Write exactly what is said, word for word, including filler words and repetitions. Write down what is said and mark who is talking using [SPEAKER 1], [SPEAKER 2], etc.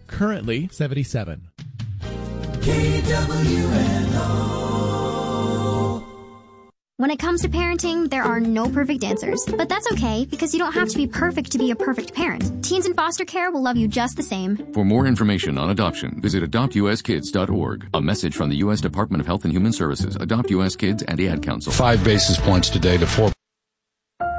[SPEAKER 1] currently seventy-seven.
[SPEAKER 2] K W N O.
[SPEAKER 3] When it comes to parenting, there are no perfect answers. But that's okay, because you don't have to be perfect to be a perfect parent. Teens in foster care will love you just the same.
[SPEAKER 4] For more information on adoption, visit adopt u s kids dot org. A message from the U S Department of Health and Human Services, Adopt U S Kids, and the Ad Council.
[SPEAKER 5] Five basis points today to four